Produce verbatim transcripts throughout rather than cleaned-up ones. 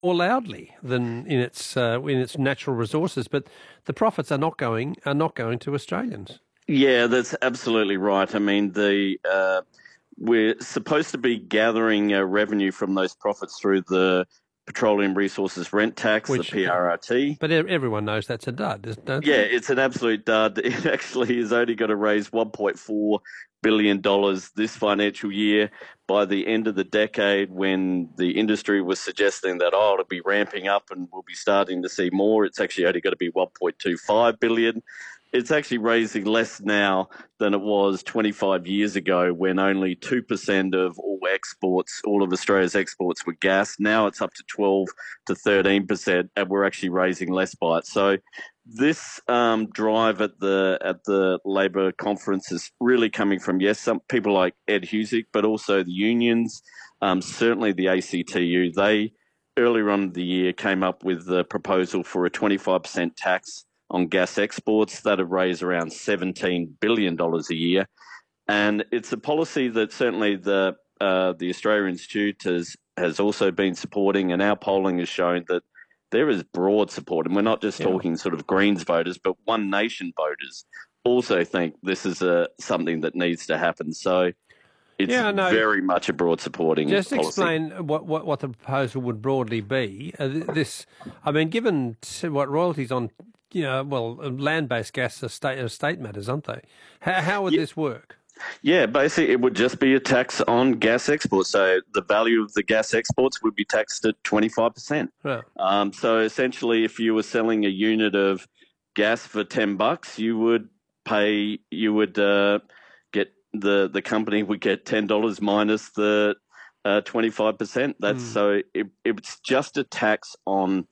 more loudly than in its uh, in its natural resources, but the profits are not going are not going to Australians. Yeah, that's absolutely right. I mean, the uh, we're supposed to be gathering uh, revenue from those profits through the Petroleum Resources Rent Tax, Which, the P R R T. But everyone knows that's a dud, don't Yeah, they? it's an absolute dud. It actually is only going to raise one point four billion dollars this financial year. By the end of the decade, when the industry was suggesting that, oh, it'll be ramping up and we'll be starting to see more, it's actually only going to be one point two five billion dollars. It's actually raising less now than it was twenty-five years ago, when only two percent of all exports, all of Australia's exports, were gas. Now it's up to twelve to thirteen percent, and we're actually raising less by it. So this um, drive at the at the Labor conference is really coming from, yes, some people like Ed Husick, but also the unions, um, certainly the A C T U. They, earlier on in the year, came up with the proposal for a twenty-five percent tax on gas exports that have raised around seventeen billion dollars a year. And it's a policy that certainly the uh, the Australia Institute has, has also been supporting, and our polling has shown that there is broad support. And we're not just Yeah. talking sort of Greens voters, but One Nation voters also think this is a something that needs to happen. So it's Yeah, no, very much a broad supporting just policy. explain what, what, what the proposal would broadly be. Uh, this, I mean, given what royalties on, you know, well, land-based gas are state, are state matters, aren't they? How, how would Yeah. this work? Yeah, basically it would just be a tax on gas exports. So the value of the gas exports would be taxed at twenty-five percent. Yeah. Um, so essentially, if you were selling a unit of gas for ten bucks, you would pay, you would uh, get, the, the company would get ten dollars minus the uh, twenty-five percent. That's Mm. so it, it's just a tax on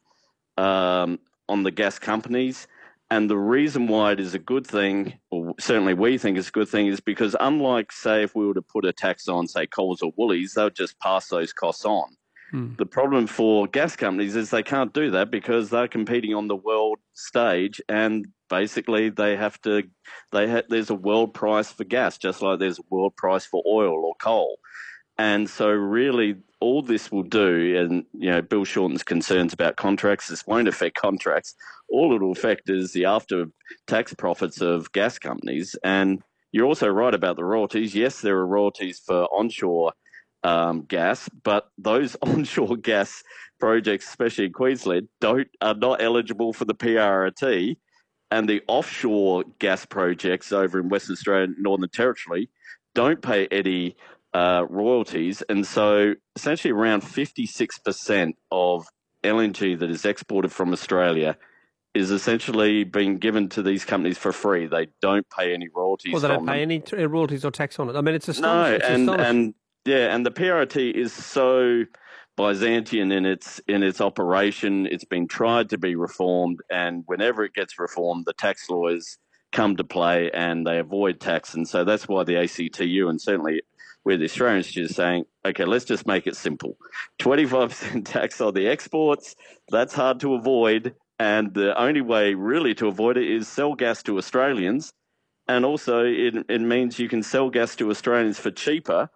um, on the gas companies. And the reason why it is a good thing, or certainly we think it's a good thing, is because unlike, say, if we were to put a tax on, say, Coles or Woolies, they would just pass those costs on. Mm. The problem for gas companies is they can't do that because they're competing on the world stage, and basically they have to, they ha- there's a world price for gas, just like there's a world price for oil or coal. And so really all this will do, and, you know, Bill Shorten's concerns about contracts, this won't affect contracts. All it will affect is the after-tax profits of gas companies. And you're also right about the royalties. Yes, there are royalties for onshore um, gas, but those onshore gas projects, especially in Queensland, don't are not eligible for the P R R T. And the offshore gas projects over in Western Australia and Northern Territory don't pay any uh, royalties. And so essentially around fifty-six percent of L N G that is exported from Australia is essentially being given to these companies for free. They don't pay any royalties Well, they don't from pay them. any t- royalties or tax on it. I mean, it's No, astonishing. It's and, astonishing. and yeah, and the P R R T is so Byzantine in its in its operation. It's been tried to be reformed, and whenever it gets reformed, the tax lawyers come to play and they avoid tax. And so that's why the A C T U, and certainly where the Australian Institute is saying, okay, let's just make it simple. twenty-five percent tax on the exports, that's hard to avoid. And the only way really to avoid it is sell gas to Australians. And also it, it means you can sell gas to Australians for cheaper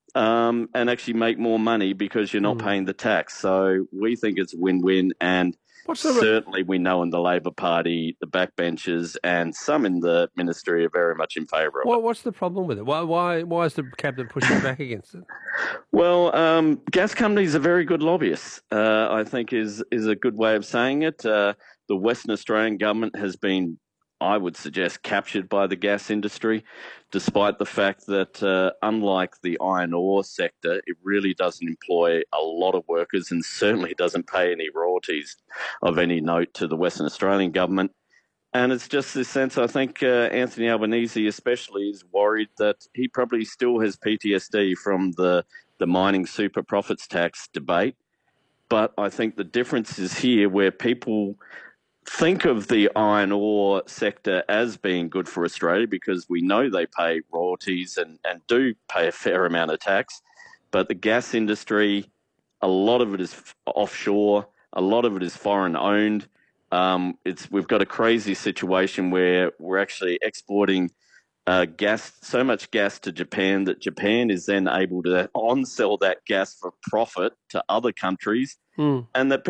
um, and actually make more money because you're not Mm. paying the tax. So we think it's a win-win. And What's the re- certainly we know in the Labor Party, the backbenchers and some in the ministry are very much in favour of Well, it. what's the problem with it? Why, why, why is the cabinet pushing back against it? Well, um, gas companies are very good lobbyists, uh, I think is, is a good way of saying it. Uh, the Western Australian government has been, I would suggest, captured by the gas industry, despite the fact that, uh, unlike the iron ore sector, it really doesn't employ a lot of workers and certainly doesn't pay any royalties of any note to the Western Australian government. And it's just this sense, I think uh, Anthony Albanese especially is worried that he probably still has P T S D from the, the mining super profits tax debate. But I think the difference is here where people think of the iron ore sector as being good for Australia because we know they pay royalties and, and do pay a fair amount of tax. But the gas industry, a lot of it is offshore, a lot of it is foreign owned. Um, it's we've got a crazy situation where we're actually exporting uh, gas, so much gas to Japan that Japan is then able to on-sell that gas for profit to other countries, Mm. and that